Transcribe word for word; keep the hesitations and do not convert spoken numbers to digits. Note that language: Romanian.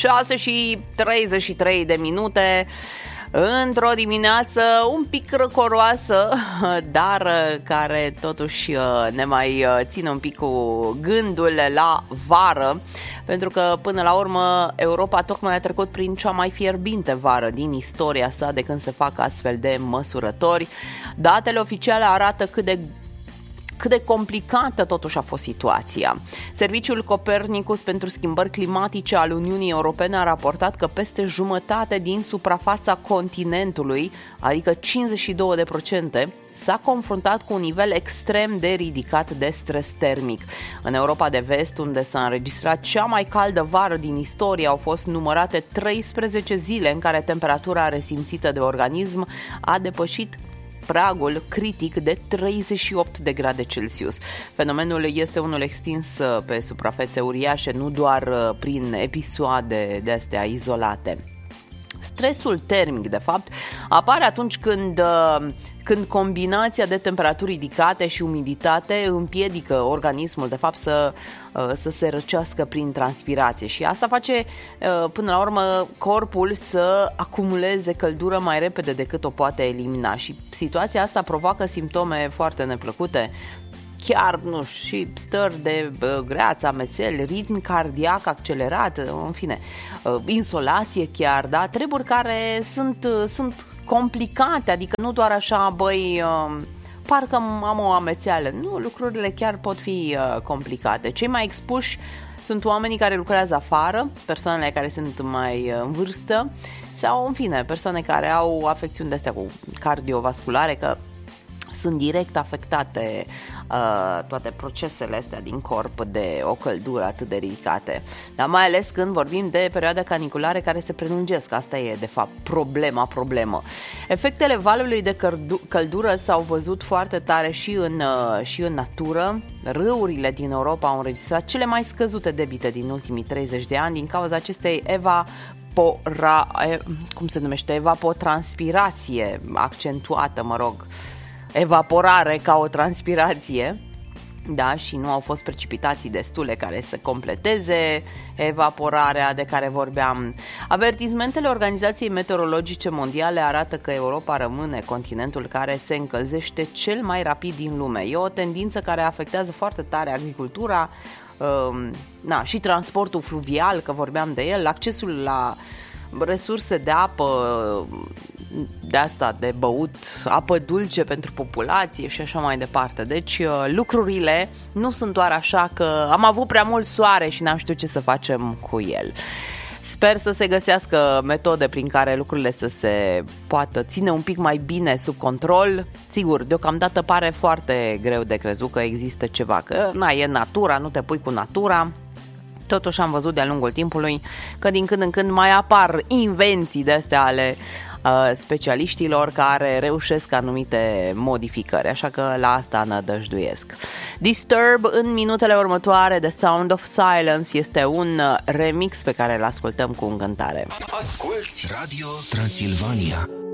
șase și treizeci și trei de minute. Într-o dimineață un pic răcoroasă, dar care totuși ne mai ține un pic cu gândul la vară, pentru că până la urmă Europa tocmai a trecut prin cea mai fierbinte vară din istoria sa de când se fac astfel de măsurători. Datele oficiale arată cât de cât de complicată totuși a fost situația. Serviciul Copernicus pentru schimbări climatice al Uniunii Europene a raportat că peste jumătate din suprafața continentului, adică cincizeci și doi la sută, s-a confruntat cu un nivel extrem de ridicat de stres termic. În Europa de Vest, unde s-a înregistrat cea mai caldă vară din istorie, au fost numărate treisprezece zile în care temperatura resimțită de organism a depășit pragul critic de treizeci și opt de grade Celsius. Fenomenul este unul extins pe suprafețe uriașe, nu doar prin episoade de astea izolate. Stresul termic, de fapt, apare atunci când când combinația de temperaturi ridicate și umiditate împiedică organismul, de fapt, să, să se răcească prin transpirație și asta face, până la urmă, corpul să acumuleze căldură mai repede decât o poate elimina și situația asta provoacă simptome foarte neplăcute, chiar, nu știu, și stări de greață, amețeli, ritm cardiac accelerat, în fine, insolație chiar, da? Treburi care sunt, sunt complicate, adică nu doar așa, băi, parcă am o amețeală. Nu, lucrurile chiar pot fi complicate. Cei mai expuși sunt oamenii care lucrează afară, persoanele care sunt mai în vârstă sau, în fine, persoane care au afecțiuni de-astea cu cardiovasculare, că sunt direct afectate uh, toate procesele astea din corp de o căldură atât de ridicate. Dar mai ales când vorbim de perioade caniculare care se prelungesc. Asta e, de fapt, problema problemă. Efectele valului de căldură s-au văzut foarte tare și în, uh, și în natură. Râurile din Europa au înregistrat cele mai scăzute debite din ultimii treizeci de ani din cauza acestei evapora, cum se numește, evapotranspirație accentuată, mă rog, evaporare ca o transpirație, da, și nu au fost precipitații destule care să completeze evaporarea de care vorbeam. Avertismentele Organizației Meteorologice Mondiale arată că Europa rămâne continentul care se încălzește cel mai rapid din lume. E o tendință care afectează foarte tare agricultura, uh, na, și transportul fluvial, că vorbeam de el, accesul la resurse de apă, de asta, de băut, apă dulce pentru populație și așa mai departe. Deci lucrurile nu sunt doar așa că am avut prea mult soare și n-am știut ce să facem cu el. Sper să se găsească metode prin care lucrurile să se poată ține un pic mai bine sub control. Sigur, deocamdată pare foarte greu de crezut că există ceva, că na, e natura, nu te pui cu natura. Totuși am văzut de-a lungul timpului că din când în când mai apar invenții de-astea ale uh, specialiștilor care reușesc anumite modificări, așa că la asta nădăjduiesc. Disturb în minutele următoare, The Sound of Silence, este un remix pe care îl ascultăm cu încântare. Asculți Radio Transilvania.